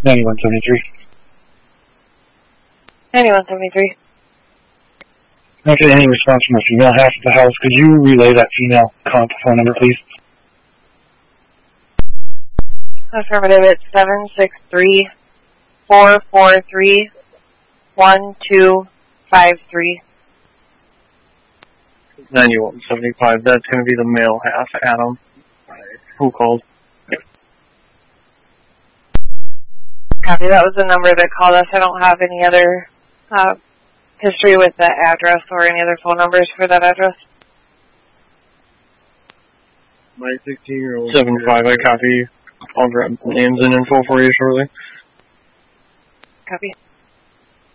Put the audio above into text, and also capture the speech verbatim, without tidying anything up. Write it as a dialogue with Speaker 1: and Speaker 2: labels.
Speaker 1: ninety-one seventy-three.
Speaker 2: ninety-one seventy-three.
Speaker 1: Not getting any response from the female half of the house. Could you relay that female comp phone number, please?
Speaker 2: Affirmative, it's seven six three, four four three, one two five three.
Speaker 3: ninety-one seventy-five, that's going to be the male half, Adam. Who called?
Speaker 2: Copy, that was the number that called us. I don't have any other uh, history with that address or any other phone numbers for that address.
Speaker 3: My sixteen-year-old. seven five, I copy. I'll grab names and info for you shortly.
Speaker 2: Copy.